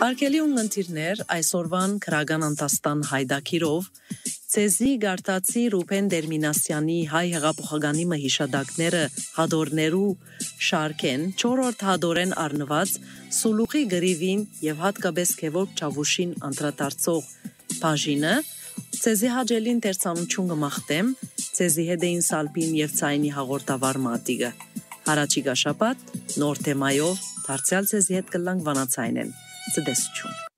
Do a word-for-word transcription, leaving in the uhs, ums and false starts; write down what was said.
Արկելի ունգընտիրներ այսօրվան քրական անտաստան հայդակիրով Ցեզի գարտացի Ռուբեն Դերմինասյանի հայ հեղափոխականի մհիշադակները հադորներու շարքեն չորրորդ հադորեն առնված Սուլուխի գրիվին եւ հատկապես Քևորգ Չավուշին անդրադարձող բաժինը Ցեզի հաջելին տերցանություն կմախտեմ Ցեզի հետեին սալպին եւ ցայնի հաղորդավար մատիգը Հարաճիգա շաբաթ նոր թեմայով դարձյալ Ցեզի հետ կլանք վանացայնեն Ցդեսություն